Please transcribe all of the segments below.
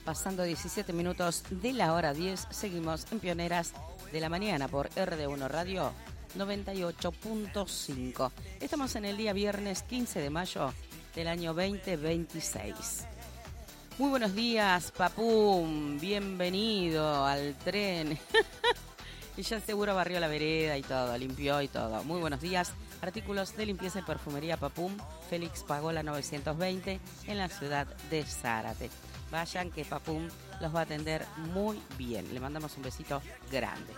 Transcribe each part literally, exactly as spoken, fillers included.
Pasando diecisiete minutos de la hora diez, seguimos en Pioneras de la Mañana por R D uno Radio noventa y ocho punto cinco. Estamos en el día viernes quince de mayo del año veinte veintiséis. Muy buenos días, Papum, bienvenido al tren. Y ya seguro barrió la vereda y todo, limpió y todo. Muy buenos días. Artículos de limpieza y perfumería Papum, Félix Pagola novecientos veinte, en la ciudad de Zárate. Vayan que Papum los va a atender muy bien. Le mandamos un besito grande.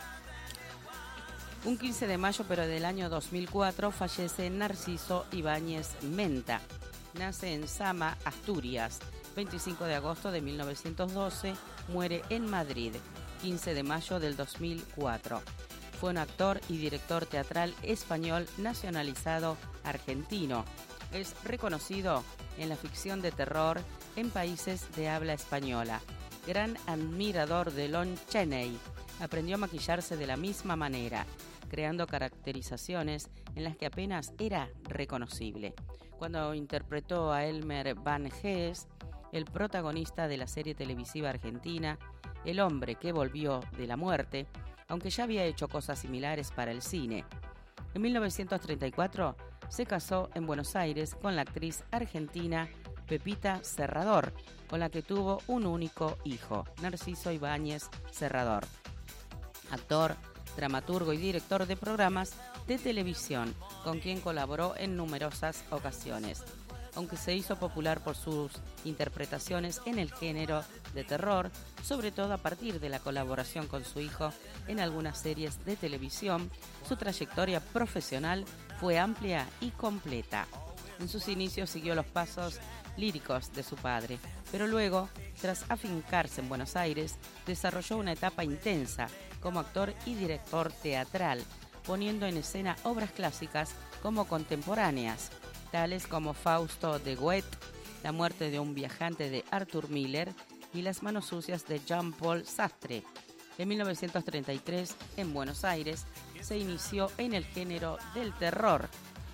Un quince de mayo, pero del año dos mil cuatro, fallece Narciso Ibáñez Menta. Nace en Sama, Asturias. veinticinco de agosto de mil novecientos doce, muere en Madrid. quince de mayo del dos mil cuatro. Fue un actor y director teatral español nacionalizado argentino. Es reconocido en la ficción de terror en países de habla española. Gran admirador de Lon Chaney, aprendió a maquillarse de la misma manera, creando caracterizaciones en las que apenas era reconocible. Cuando interpretó a Elmer Van Gees, el protagonista de la serie televisiva argentina El hombre que volvió de la muerte, aunque ya había hecho cosas similares para el cine. En mil novecientos treinta y cuatro se casó en Buenos Aires con la actriz argentina Pepita Serrador, con la que tuvo un único hijo, Narciso Ibáñez Serrador. Actor, dramaturgo y director de programas de televisión, con quien colaboró en numerosas ocasiones. Aunque se hizo popular por sus interpretaciones en el género de terror, sobre todo a partir de la colaboración con su hijo en algunas series de televisión, su trayectoria profesional fue amplia y completa. En sus inicios siguió los pasos líricos de su padre, pero luego, tras afincarse en Buenos Aires, desarrolló una etapa intensa como actor y director teatral, poniendo en escena obras clásicas como contemporáneas, tales como Fausto de Goethe, La muerte de un viajante de Arthur Miller y Las manos sucias de Jean-Paul Sartre. En mil novecientos treinta y tres, en Buenos Aires, se inició en el género del terror,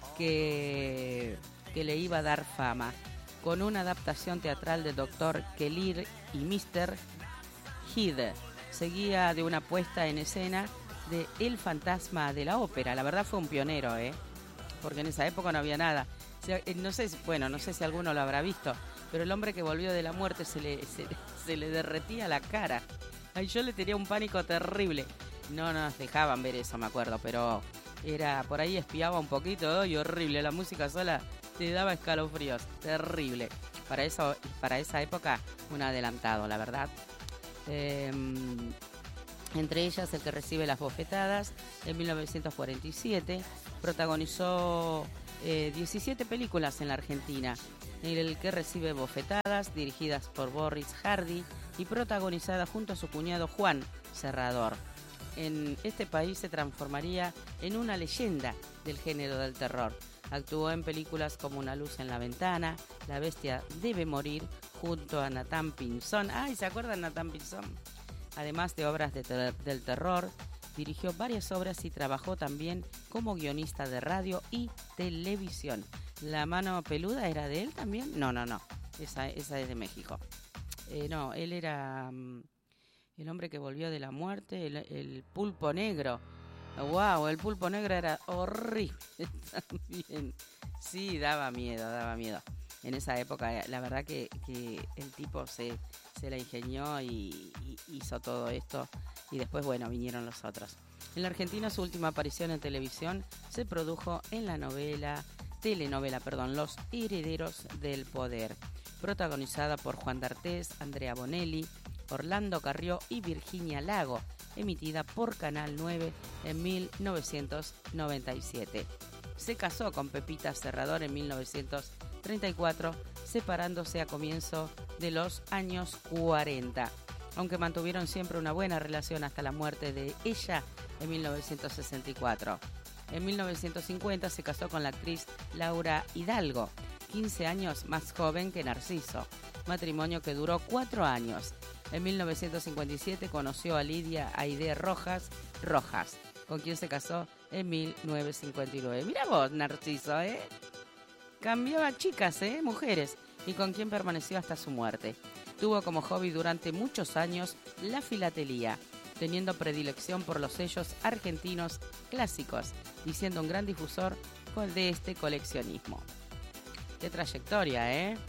que, que le iba a dar fama, con una adaptación teatral de doctor Kelir y míster Hyde. Seguía de una puesta en escena de El fantasma de la ópera. La verdad fue un pionero, ¿eh? Porque en esa época no había nada. No sé, bueno, no sé si alguno lo habrá visto, pero el hombre que volvió de la muerte se le, se, se le derretía la cara. Ay, yo le tenía un pánico terrible. No nos dejaban ver eso, me acuerdo, pero era por ahí espiaba un poquito, y horrible. La música sola te daba escalofríos, terrible. Para eso, para esa época, un adelantado, la verdad. Eh, entre ellas, El que recibe las bofetadas, en mil novecientos cuarenta y siete, protagonizó Eh, diecisiete películas en la Argentina, en El que recibe bofetadas, dirigidas por Boris Hardy y protagonizada junto a su cuñado Juan Serrador. En este país se transformaría en una leyenda del género del terror. Actuó en películas como Una luz en la ventana, La bestia debe morir, junto a Nathan Pinzón. ¡Ay, ¿se acuerdan de Nathan Pinzón? Además de obras de ter- del terror, dirigió varias obras y trabajó también como guionista de radio y televisión. ¿La mano peluda era de él también? No, no, no. Esa, esa es de México. Eh, no, él era um, el hombre que volvió de la muerte, el, el pulpo negro. ¡Wow! El pulpo negro era horrible también. Sí, daba miedo, daba miedo. En esa época, la verdad que, que el tipo se, se la ingenió y, y hizo todo esto. Y después, bueno, vinieron los otros. En la Argentina, su última aparición en televisión se produjo en la novela, telenovela, perdón, Los herederos del poder, protagonizada por Juan D'Artés, Andrea Bonelli, Orlando Carrió y Virginia Lago, emitida por Canal nueve en mil novecientos noventa y siete. Se casó con Pepita Serrador en mil novecientos treinta y cuatro, separándose a comienzo de los años cuarenta. Aunque mantuvieron siempre una buena relación hasta la muerte de ella en mil novecientos sesenta y cuatro. En mil novecientos cincuenta se casó con la actriz Laura Hidalgo, quince años más joven que Narciso, matrimonio que duró cuatro años. En mil novecientos cincuenta y siete conoció a Lidia Aide Rojas Rojas, con quien se casó en mil novecientos cincuenta y nueve. Mira vos, Narciso, ¿eh? Cambiaba chicas, ¿eh? Mujeres. y con quien permaneció hasta su muerte. Tuvo como hobby durante muchos años la filatelía, teniendo predilección por los sellos argentinos clásicos y siendo un gran difusor de este coleccionismo. Qué trayectoria, ¿eh?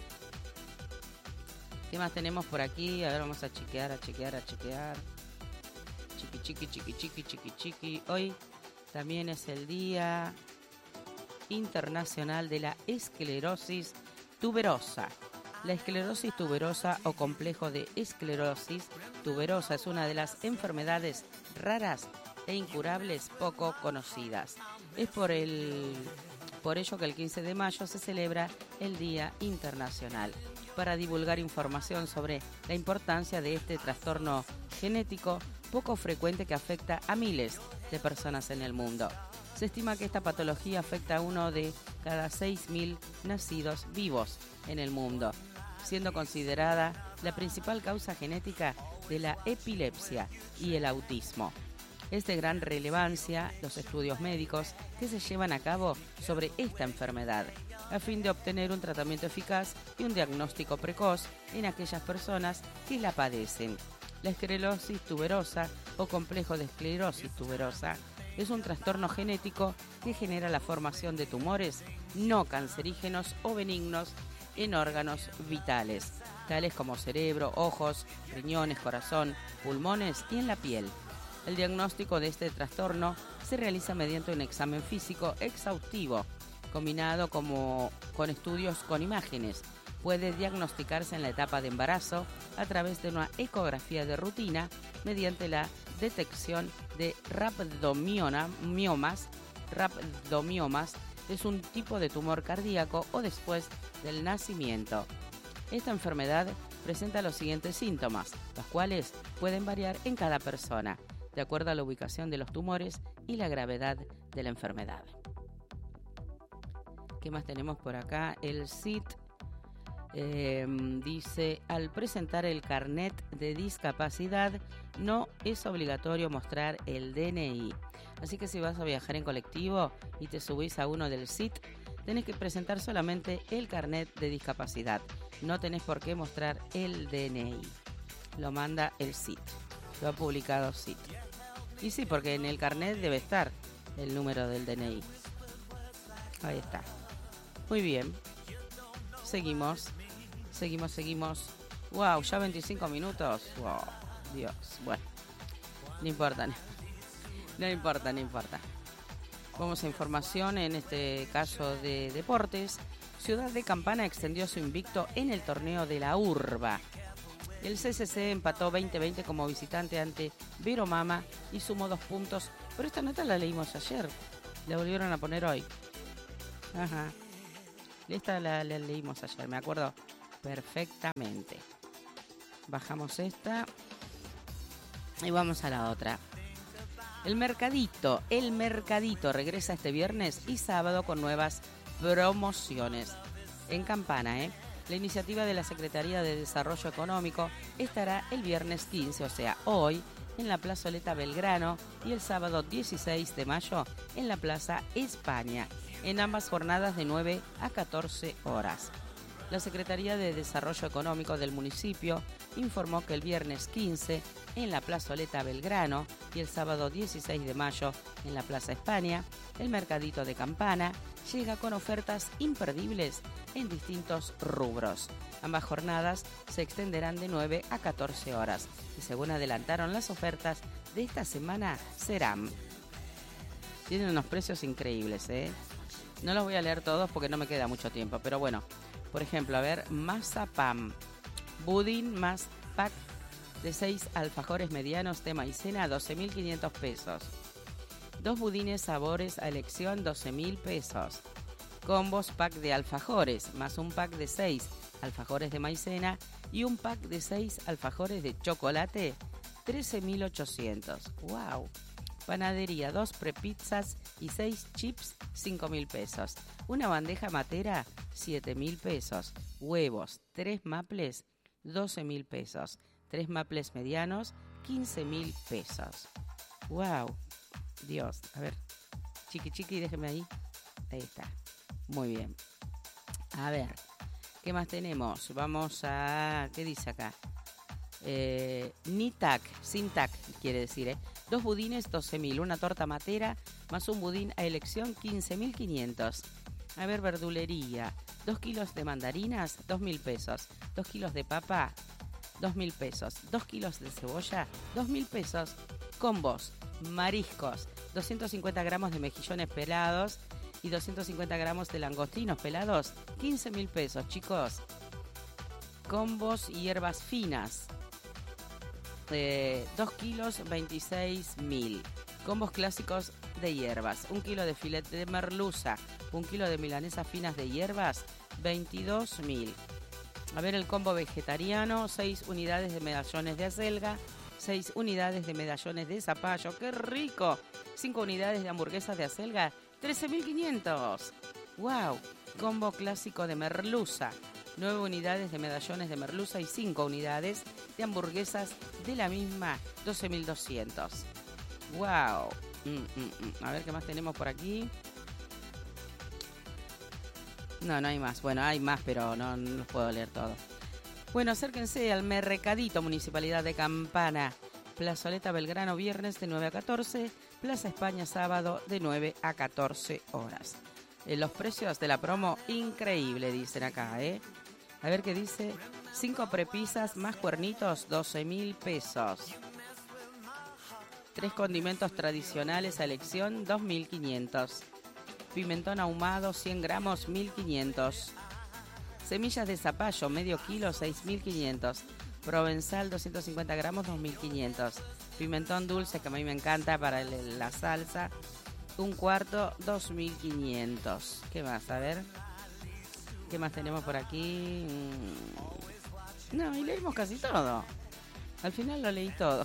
¿Qué más tenemos por aquí? A ver, vamos a chequear, a chequear, a chequear. Chiqui, chiqui, chiqui, chiqui, chiqui, chiqui. Hoy también es el Día Internacional de la Esclerosis Tuberosa. La esclerosis tuberosa o complejo de esclerosis tuberosa es una de las enfermedades raras e incurables poco conocidas. Es por el, por ello que el quince de mayo se celebra el Día Internacional para divulgar información sobre la importancia de este trastorno genético poco frecuente que afecta a miles de personas en el mundo. Se estima que esta patología afecta a uno de cada seis mil nacidos vivos en el mundo, siendo considerada la principal causa genética de la epilepsia y el autismo. Es de gran relevancia los estudios médicos que se llevan a cabo sobre esta enfermedad, a fin de obtener un tratamiento eficaz y un diagnóstico precoz en aquellas personas que la padecen. La esclerosis tuberosa o complejo de esclerosis tuberosa es un trastorno genético que genera la formación de tumores no cancerígenos o benignos en órganos vitales, tales como cerebro, ojos, riñones, corazón, pulmones y en la piel. El diagnóstico de este trastorno se realiza mediante un examen físico exhaustivo, combinado como con estudios con imágenes. Puede diagnosticarse en la etapa de embarazo a través de una ecografía de rutina mediante la detección de rhabdomiomas. Rhabdomiomas es un tipo de tumor cardíaco o después del nacimiento. Esta enfermedad presenta los siguientes síntomas, los cuales pueden variar en cada persona, de acuerdo a la ubicación de los tumores y la gravedad de la enfermedad. ¿Qué más tenemos por acá? El S I D eh, dice, al presentar el carnet de discapacidad no es obligatorio mostrar el D N I. Así que si vas a viajar en colectivo y te subís a uno del S I D, tenés que presentar solamente el carnet de discapacidad. No tenés por qué mostrar el D N I. Lo manda el S I D. Lo ha publicado S I D. Y sí, porque en el carnet debe estar el número del D N I. Ahí está. Muy bien. Seguimos. Seguimos, seguimos. Wow, ya veinticinco minutos. Wow, Dios. Bueno, no importa. No, no importa, no importa. Vamos a información, en este caso de deportes. Ciudad de Campana extendió su invicto en el torneo de la Urba. El C C C empató veinte veinte como visitante ante Veromama y sumó dos puntos. Pero esta nota la leímos ayer. La volvieron a poner hoy. Ajá. Esta la, la leímos ayer, me acuerdo perfectamente. Bajamos esta y vamos a la otra. El Mercadito, el Mercadito regresa este viernes y sábado con nuevas promociones. En Campana, ¿eh? La iniciativa de la Secretaría de Desarrollo Económico estará el viernes quince, o sea, hoy, en la Plazoleta Belgrano y el sábado dieciséis de mayo en la Plaza España, en ambas jornadas de nueve a catorce horas. La Secretaría de Desarrollo Económico del municipio informó que el viernes quince en la Plazoleta Belgrano y el sábado dieciséis de mayo en la Plaza España, el Mercadito de Campana llega con ofertas imperdibles en distintos rubros. Ambas jornadas se extenderán de nueve a catorce horas y según adelantaron las ofertas de esta semana serán... Tienen unos precios increíbles, ¿eh? No los voy a leer todos porque no me queda mucho tiempo, pero bueno, por ejemplo, a ver, mazapán, budín más pack de seis alfajores medianos de maicena, doce mil quinientos pesos. Dos budines sabores a elección, doce mil pesos. Combos pack de alfajores, más un pack de seis alfajores de maicena y un pack de seis alfajores de chocolate, trece mil ochocientos. ¡Wow! Panadería, dos prepizzas y seis chips, cinco mil pesos. Una bandeja matera, siete mil pesos. Huevos, tres maples, doce mil pesos. Tres maples medianos, quince mil pesos. ¡Wow! Dios, a ver. Chiqui chiqui, déjeme ahí. Ahí está. Muy bien. A ver. ¿Qué más tenemos? Vamos a... ¿Qué dice acá? Eh, ni tac, sin tac, quiere decir, ¿eh? Dos budines, doce mil. Una torta matera más un budín a elección, quince mil quinientos. A ver, verdulería. Dos kilos de mandarinas, dos mil pesos. Dos kilos de papa, dos mil pesos. Dos kilos de cebolla, dos mil pesos. Combos, mariscos, doscientos cincuenta gramos de mejillones pelados y doscientos cincuenta gramos de langostinos pelados, quince mil pesos, chicos. Combos y hierbas finas, eh, dos kilos, veintiséis mil. Combos clásicos de hierbas, un kilo de filete de merluza, un kilo de milanesas finas de hierbas, veintidós mil. A ver el combo vegetariano, seis unidades de medallones de acelga, seis unidades de medallones de zapallo, ¡qué rico! cinco unidades de hamburguesas de acelga, trece mil quinientos. ¡Wow! Combo clásico de merluza, nueve unidades de medallones de merluza y cinco unidades de hamburguesas de la misma, doce mil doscientos. ¡Wow! Mm, mm, mm. A ver qué más tenemos por aquí. No, no hay más. Bueno, hay más, pero no, no los puedo leer todos. Bueno, acérquense al Mercadito, Municipalidad de Campana. Plazoleta Belgrano, viernes de nueve a catorce. Plaza España, sábado de nueve a catorce horas. Eh, los precios de la promo, increíble, dicen acá, ¿eh? A ver qué dice. Cinco prepisas más cuernitos, doce mil pesos. Tres condimentos tradicionales a elección, dos mil quinientos. Pimentón ahumado, cien gramos, mil quinientos. Semillas de zapallo, medio kilo, seis mil quinientos. Provenzal, doscientos cincuenta gramos, dos mil quinientos. Pimentón dulce, que a mí me encanta para el, la salsa, un cuarto, dos mil quinientos. ¿Qué más? A ver. ¿Qué más tenemos por aquí? No, y leímos casi todo. Al final lo leí todo.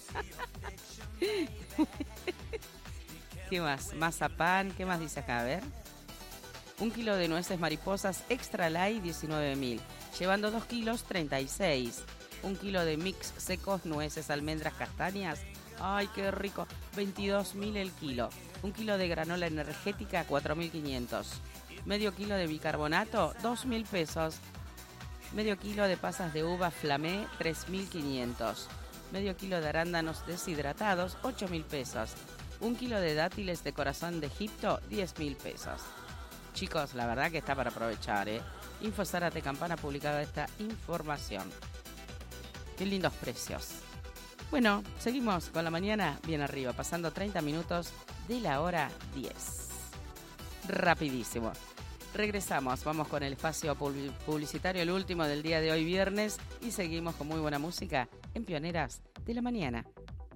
¿Qué más? Mazapán, ¿qué más dice acá? A ver. Un kilo de nueces mariposas extra light, diecinueve mil. Llevando dos kilos, treinta y seis. Un kilo de mix secos, nueces, almendras, castañas. ¡Ay, qué rico! veintidós mil el kilo. Un kilo de granola energética, cuatro mil quinientos. Medio kilo de bicarbonato, dos mil pesos. Medio kilo de pasas de uva flamé, tres mil quinientos. Medio kilo de arándanos deshidratados, ocho mil pesos. Un kilo de dátiles de corazón de Egipto, diez mil pesos. Chicos, la verdad que está para aprovechar, ¿eh? Info Zárate Campana ha publicado esta información. Qué lindos precios. Bueno, seguimos con la mañana bien arriba, pasando treinta minutos de la hora diez. Rapidísimo. Regresamos, vamos con el espacio publicitario, el último del día de hoy viernes, y seguimos con muy buena música en Pioneras de la Mañana.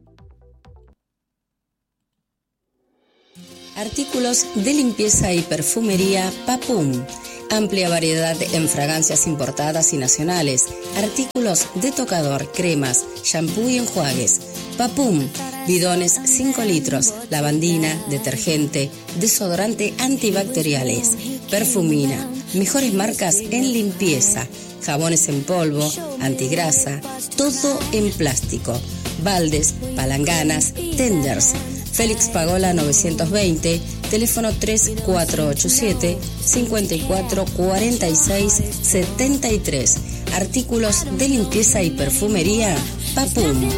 Artículos de limpieza y perfumería Papum. Amplia variedad en fragancias importadas y nacionales. Artículos de tocador, cremas, shampoo y enjuagues. Papum. Bidones cinco litros. Lavandina, detergente, desodorante antibacteriales. Perfumina. Mejores marcas en limpieza. Jabones en polvo, antigrasa. Todo en plástico. Baldes, palanganas, tenders. Félix Pagola novecientos veinte, teléfono tres cuatro ocho siete, cinco cuatro cuatro seis siete tres. Artículos de limpieza y perfumería Papum.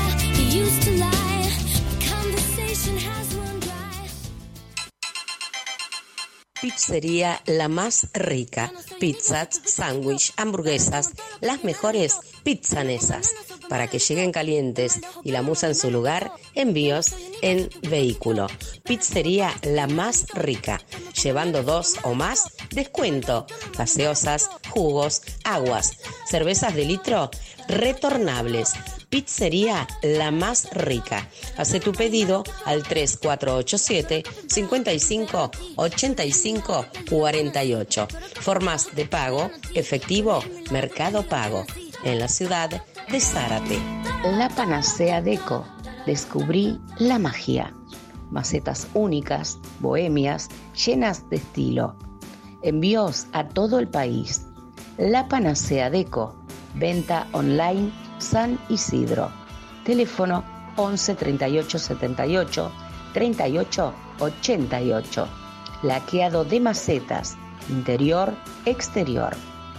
Pizzería La Más Rica. Pizzas, sándwich, hamburguesas, las mejores pizzanesas. Para que lleguen calientes y la musa en su lugar, envíos en vehículo. Pizzería La Más Rica. Llevando dos o más, descuento. Gaseosas, jugos, aguas, cervezas de litro, retornables. Pizzería La Más Rica. Hace tu pedido al tres cuatro ocho siete, cinco cinco, ocho cinco cuatro ocho. Formas de pago, efectivo, Mercado Pago. En la ciudad de Zárate. La Panacea Deco. Descubrí la magia. Macetas únicas, bohemias, llenas de estilo. Envíos a todo el país. La Panacea Deco. Venta online San Isidro. Teléfono once treinta y ocho setenta y ocho treinta y ocho ochenta y ocho. Laqueado de macetas, interior, exterior.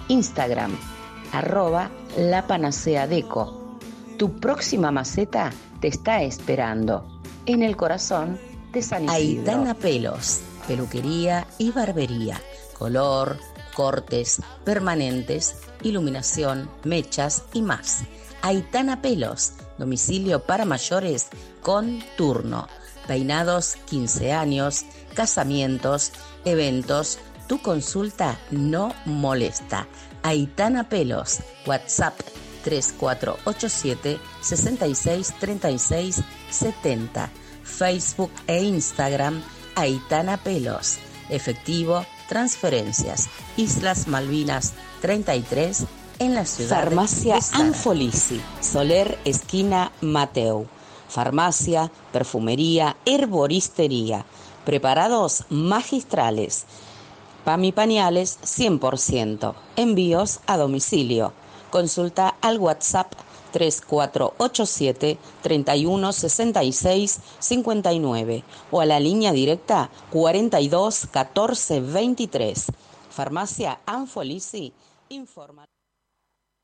Instagram, arroba La Panacea Deco. Tu próxima maceta te está esperando en el corazón de San Isidro. Aitana Pelos, peluquería y barbería, color, cortes, permanentes, iluminación, mechas y más. Aitana Pelos, domicilio para mayores con turno. Peinados, quince años, casamientos, eventos. Tu consulta no molesta. Aitana Pelos, WhatsApp tres cuatro ocho siete, seis seis tres seis siete cero, Facebook e Instagram Aitana Pelos, efectivo, transferencias, Islas Malvinas treinta y tres en la ciudad. Farmacia Anfolisi, Soler esquina Mateu. Farmacia, perfumería, herboristería, preparados magistrales. Pami Pañales cien por ciento. Envíos a domicilio. Consulta al WhatsApp tres cuatro ocho siete, treinta y uno, sesenta y seis, cincuenta y nueve o a la línea directa cuarenta y dos, catorce, veintitrés. Farmacia Anfolisi informa.